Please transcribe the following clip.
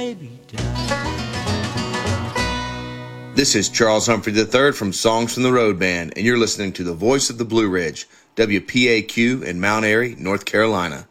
This is Charles Humphrey III from Songs from the Road Band, and you're listening to the voice of the Blue Ridge, WPAQ in Mount Airy, North Carolina.